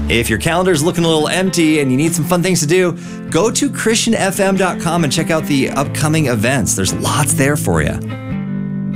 If your calendar's looking a little empty and you need some fun things to do, go to christianfm.com and check out the upcoming events. There's lots there for you.